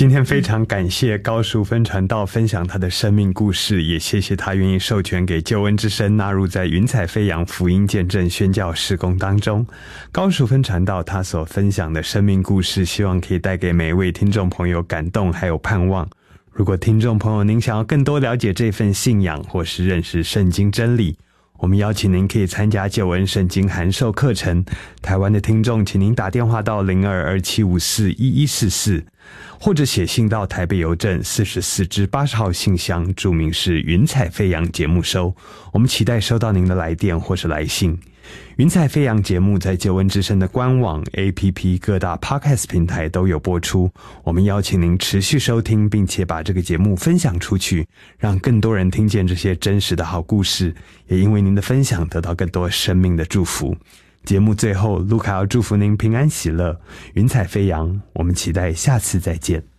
今天非常感谢高淑芬传道分享他的生命故事，也谢谢他愿意授权给救恩之声纳入在云彩飞扬福音见证宣教事工当中。高淑芬传道他所分享的生命故事，希望可以带给每一位听众朋友感动还有盼望。如果听众朋友您想要更多了解这份信仰，或是认识圣经真理，我们邀请您可以参加救恩圣经函授课程。台湾的听众请您打电话到0227541144，或者写信到台北邮政44至80号信箱，注明是云彩飞扬节目收。我们期待收到您的来电或是来信。云彩飞扬节目在救恩之声的官网 APP 各大 Podcast 平台都有播出，我们邀请您持续收听，并且把这个节目分享出去，让更多人听见这些真实的好故事，也因为您的分享得到更多生命的祝福。节目最后，卢卡要祝福您平安喜乐，云彩飞扬，我们期待下次再见。